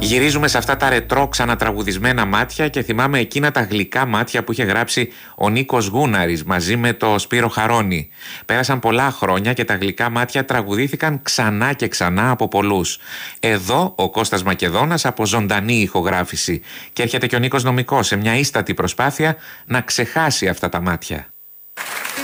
Γυρίζουμε σε αυτά τα ρετρό ξανατραγουδισμένα μάτια και θυμάμαι εκείνα τα γλυκά μάτια που είχε γράψει ο Νίκος Γούναρης μαζί με το Σπύρο Χαρόνι. Πέρασαν πολλά χρόνια και τα γλυκά μάτια τραγουδήθηκαν ξανά και ξανά από πολλούς. Εδώ ο Κώστας Μακεδόνας από ζωντανή ηχογράφηση. Και έρχεται και ο Νίκος Νομικός σε μια ίστατη προσπάθεια να ξεχάσει αυτά τα μάτια.